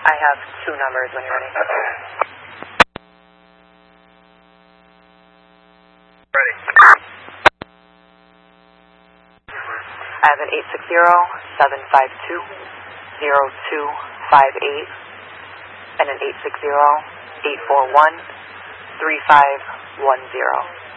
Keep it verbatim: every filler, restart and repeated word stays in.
I have two numbers when you're ready. Ready. I have an eight six zero, seven five two, zero two five eight and an eight six zero, eight four one, three five one zero.